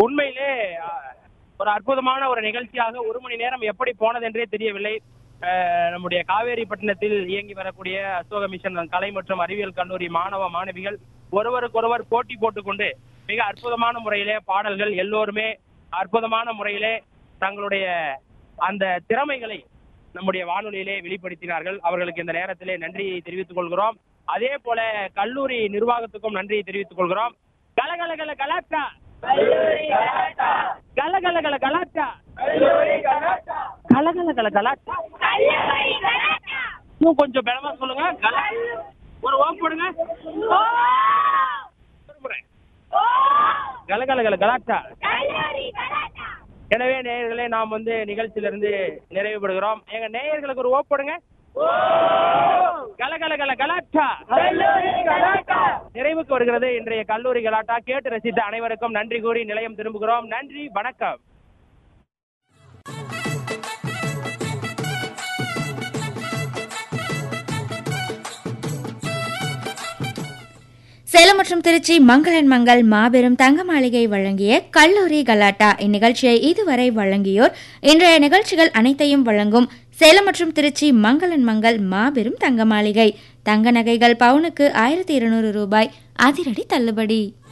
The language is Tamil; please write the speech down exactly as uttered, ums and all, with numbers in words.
உண்மையிலே ஒரு அற்புதமான ஒரு நிகழ்ச்சியாக ஒரு மணி நேரம் எப்படி போனது என்றே தெரியவில்லை. நம்முடைய காவேரிப்பட்டினத்தில் இயங்கி வரக்கூடிய அசோக மிஷன் கலை மற்றும் அறிவியல் கல்லூரி மாணவ மாணவிகள் ஒருவருக்கொருவர் போட்டி போட்டுக்கொண்டு மிக அற்புதமான முறையிலே பாடல்கள் எல்லோருமே அற்புதமான முறையிலே தங்களுடைய அந்த திறமைகளை நம்முடைய வானொலியிலே வெளிப்படுத்தினார்கள். அவர்களுக்கு இந்த நேரத்திலே நன்றியை தெரிவித்துக் கொள்கிறோம். அதே போல கல்லூரி நிர்வாகத்துக்கும் நன்றியை தெரிவித்துக் கொள்கிறோம். கலகலகல கலாட்டா கலகலகல கலாட்டா கலகலகல கலாட்டா இன்னும் கொஞ்சம் பலமா சொல்லுங்க. ஒரு ஓம் போடுங்க. கலகலகல கலாட்டா. எனவே நேயர்களே, நாம் வந்து நிகழ்ச்சியிலிருந்து நிறைவு பெறுகிறோம். எங்க நேயர்களுக்கு ஒரு ஓப் போடுங்க. கலகலகல கலாட்டா. நிறைவுக்கு வருகிறது இன்றைய கல்லூரி கலாட்டா. கேட்டு ரசித்த அனைவருக்கும் நன்றி கூறி நிலையம் திரும்புகிறோம். நன்றி, வணக்கம். சேலம் மற்றும் திருச்சி மங்களன் மங்கள் மாபெரும் தங்க மாளிகை வழங்கிய கல்லூரி கலாட்டா இந்நிகழ்ச்சியை இதுவரை வழங்கியோர் இன்றைய நிகழ்ச்சிகள் அனைத்தையும் வழங்கும் சேலம் மற்றும் திருச்சி மங்களன் மங்கள் மாபெரும் தங்க மாளிகை. தங்க நகைகள் பவுனுக்கு ஆயிரத்தி இருநூறு ரூபாய் அதிரடி தள்ளுபடி.